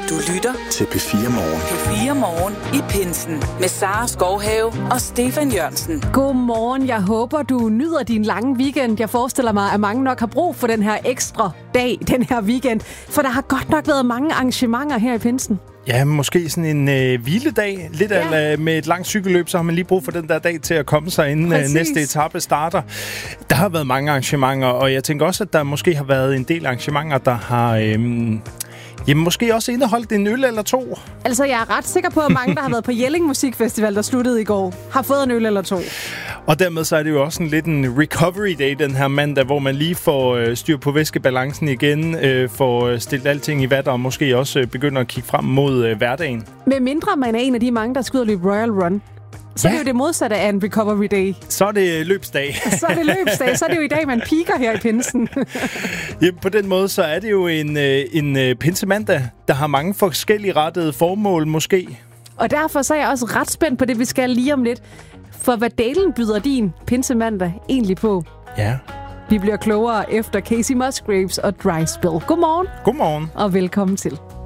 Du lytter til P4 Morgen. P4 Morgen i pinsen med Sara Skovhave og Stefan Jørgensen. Godmorgen. Jeg håber, du nyder din lange weekend. Jeg forestiller mig, at mange nok har brug for den her ekstra dag, den her weekend. For der har godt nok været mange arrangementer her i pinsen. Ja, måske sådan en hviledag. Lidt med et langt cykelløb, så har man lige brug for den der dag til at komme sig, inden næste etape starter. Der har været mange arrangementer, og jeg tænker også, at der måske har været en del arrangementer, der har... måske også indeholdt en øl eller to. Altså, jeg er ret sikker på, at mange, der har været på Jelling Musikfestival, der sluttede i går, har fået en øl eller to. Og dermed så er det jo også lidt en recovery day den her mandag, hvor man lige får styr på væskebalancen igen, får stillet alting i vat, og måske også begynder at kigge frem mod hverdagen. Med mindre man er en af de mange, der skal ud og løbe Royal Run. Så er det jo det modsatte af en recovery day. Så er det løbsdag. Så er det løbsdag. Så er det jo i dag, man piker her i pinsen. Ja, på den måde, så er det jo en pinsemandag, der har mange forskellige rettede formål måske. Og derfor så er jeg også ret spændt på det, vi skal lige om lidt. For hvad dalen byder din pinsemandag egentlig på? Ja. Vi bliver klogere efter Casey Musgraves og Dry Spell. Godmorgen. Godmorgen. Og velkommen til.